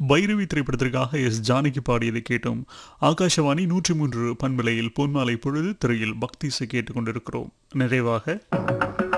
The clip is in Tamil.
பைரவி திரைப்படத்திற்காக எஸ் ஜானகி பாடியதை கேட்டோம். ஆகாஷவாணி 103 பண்பலையில் பொன்மாலை பொழுது திரையில் பக்தி இசை கேட்டுக்கொண்டிருக்கிறோம். நிறைவாக